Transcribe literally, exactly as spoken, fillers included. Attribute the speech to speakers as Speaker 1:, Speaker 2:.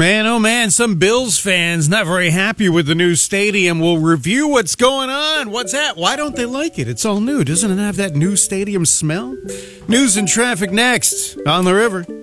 Speaker 1: Man, oh man, some Bills fans not very happy with the new stadium. We'll review what's going on. What's that? Why don't they like it? It's all new. Doesn't it have that new stadium smell? News and traffic next on the river.